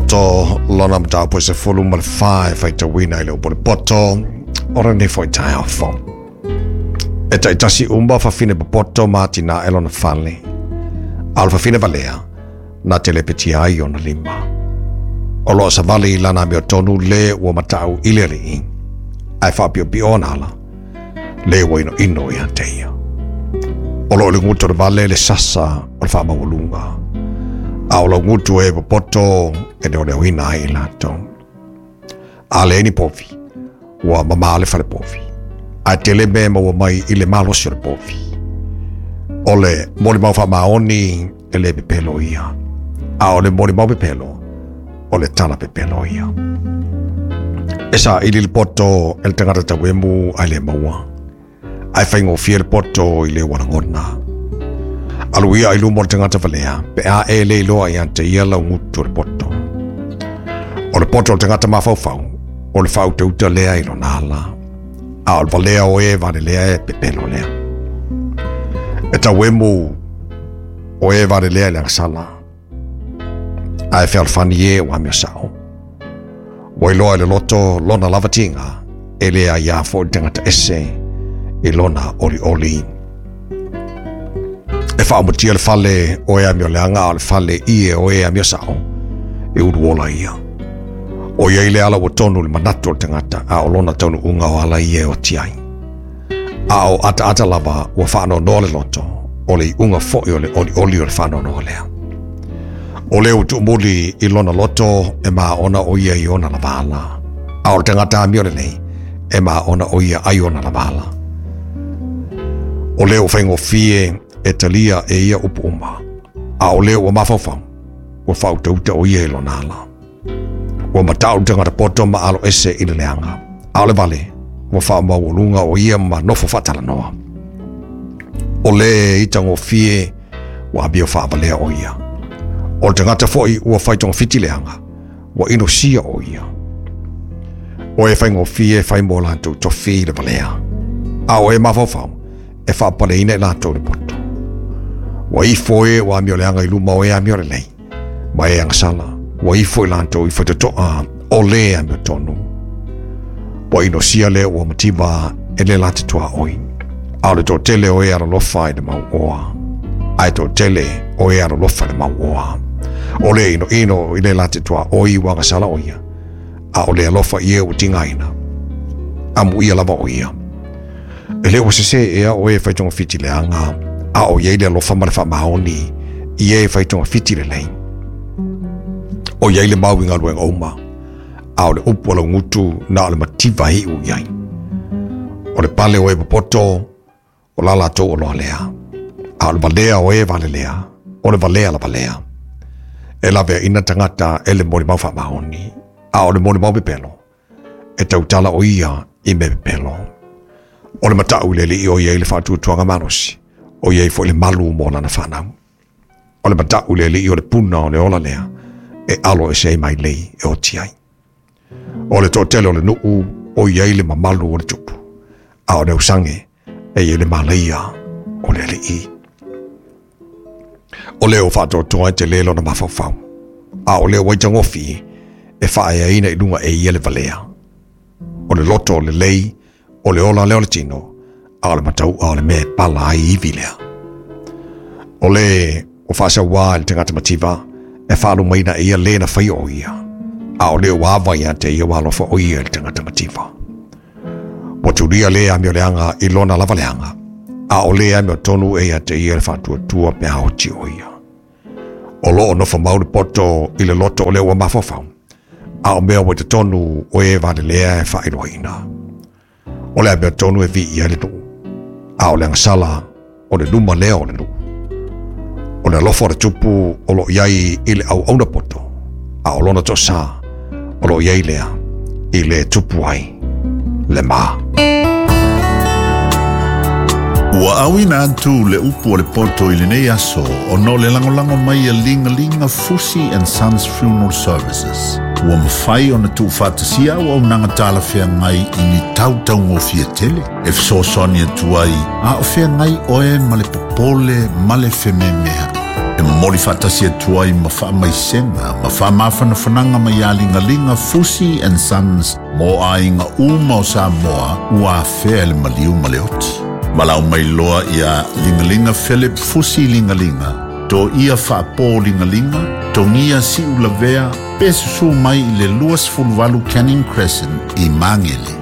poto lona mta po se fulu mal 5 fai te wina ile po poto ora ne foi tai afo eta itasi umba fa fine poto matina elona fale alfa fine valea na telepeti ai ona lima olo sa vali lana mio tonu le o matau ileri ai fa pio onala le wino ino ya teia olo le nguto vale le sasa o fa mawulunga aulo nguto e poto e de wina ai lato ale ni povi wa mama le fa le povi a tele me mo mai ile malo sur povi ole mori ma fa maoni ele pelo ia a ole mori ma pelo ole tala pelo ia esa ili poto el tangata tawemu ale maua ai faingo fiel poto ile wanangona aluia ilu mo tangata valea pe a ele lo ai ante yela ngutu poto ole poto tangata ma fau ole fau te uta lea ilo nala a ole valea o e vale lea e pelo lea eta wemu o e vale lea le sala ai fel fanie wa me sao o ilo le loto lona lavatinga ele a ya fo tangata ese ilona oli e fa mo tiel fale o e mio leanga al fale ie o e mio sao e uduola ia o ia ile ala wotonu le manato tangata a olona tonu unga o ala ie o tiai a o ata lava o fano nole loto ole unga fo oli o fano nole o leo tu muli ilona loto e ma ona o ia i ona lavala a o tangata mio le e ma ona o ia ai ona lavala o leo whaingo fie e talia e ia upuma. A o leo o mawhawhau, o whau tauta o ia ilo nala. O matau tangata poto ma alo ese i le leanga. A o le vale, o whau mawulunga o ia ma nofo whatala noa. O le itango fie, o abia whaabalea o ia. O tangata foi ua whaitonga fiti leanga, o ino sia o ia. O e whaingo fie whaimo lantou tofi le valea. A o e mawhawhau, e whaapale ina i lato le poto. Wa ifo e wa mio leanga i luma o e a mio le lei. Ma e angsala, wa ifo i lato i whaitotoa o le a mio tonu. Wa ino sia le o matiba e le late tua oi. A le to tele o e ara lofa i le mau oa. Ai to tele o e ara lofa i le mau oa. O le ino i le late tua oi wa ngasala oia. A o le alofa i e o tingaina. A mu ia lava oia. E leo se ea o e whaitonga fiti leanga, a o iei le alofa mara maoni, i e whaitonga fiti le lei. O iei le mauinga luenga oma, a o le upu ala ngutu na o le mativa hi u iei. O le pale o e papoto, o la lato o loa lea. A o le valea o e vale lea, o le valea la valea. E la vea ina tangata e le mori mau maoni, a o le mori mau pepelo, e tautala o ia i me pepelo. O le matau le li o iei le whātua tuanga marosi. O iei fo le malu mo lana whanau. O le matau le li o le puna o le ola lea. E alo e sei mai lei e o tiai. O le tōtele o le nuu o iei le mamalu o le tupu. A o le usange e iei le maleia o le li i. O le o whātua tua te lelo na mawhawhau. A o le waitangofi e whae ina i lunga e iei le valea. O le loto o le lei o le ola leo le tino, a le matau a le me pala ai i vilea. O le o whasa wā le tangata mativa, e whalu maina ia le na whai o ia, a o le wawa ia te ia walofa o ia le tangata mativa. O turia le a mio leanga i lona lava leanga, a o le a mio tonu e ia te ia le whatua tua pe a oti o ia. O lo o nofa mau le poto i le loto o le ua mawhawhau, a o mea te tonu o e vale lea e whairoa ina. O le abia tonu e vi i ale tu. A o le angasala, o le luma lea o le lu. O le alofa o le tupu, o lo iai i le au auna poto. A o lona tosa, o lo iai lea, i le tupu ai, le maa. Ua awina atu le upu o le poto i le nei aso, o no le langolango mai a linga Fusi and Sons Funeral Services. Ua mawhai o na tu whātasia o nanga tala whea ngai i ni tautau ngō fia tele. E fsosoni atu ai, a o whea ngai oe ma le popole ma le wheme mea. E moli whatasia tuai ma whaamaisenga, ma whaamawhanafananga mai a lingalinga Fusi and Sons mo a inga uma o Samoa ua whea le maliu maleoti. Malau mai loa ia lingalinga Philip Fusi lingalinga, to ia whaapō lingalinga, to ngia si ulavea, pesusu mai le luas fulvalu Canning Crescent I Mangele.